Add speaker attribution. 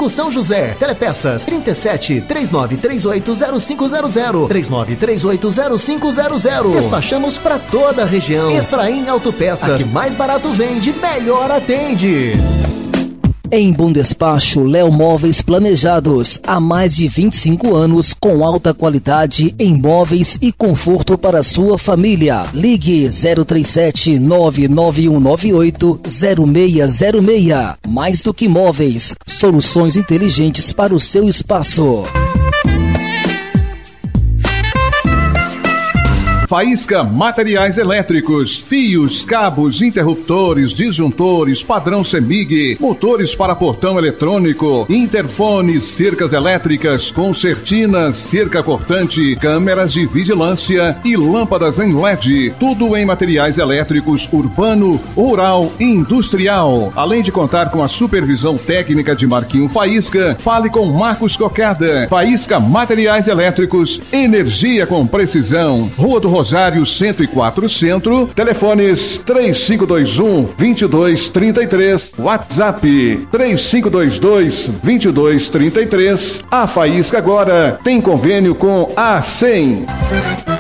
Speaker 1: 5 São José. Telepeças 37 3938 0500 3938 0500. Despachamos para toda a região. Efraim Autopeças. A que mais barato vende, melhor atende.
Speaker 2: Em Bom Despacho, Léo Móveis Planejados. Há mais de 25 anos, com alta qualidade em móveis e conforto para sua família. Ligue 037 99198 0606. Mais do que móveis, soluções inteligentes para o seu espaço.
Speaker 3: Faísca Materiais Elétricos, fios, cabos, interruptores, disjuntores, padrão CEMIG, motores para portão eletrônico, interfones, cercas elétricas, concertinas, cerca cortante, câmeras de vigilância e lâmpadas em LED. Tudo em materiais elétricos urbano, rural e industrial. Além de contar com a supervisão técnica de Marquinho Faísca, fale com Marcos Cocada. Faísca Materiais Elétricos, energia com precisão. Rua do Rosário 104 Centro, telefones 3521-2233, WhatsApp 3522-2233. A Faísca agora tem convênio com a 100.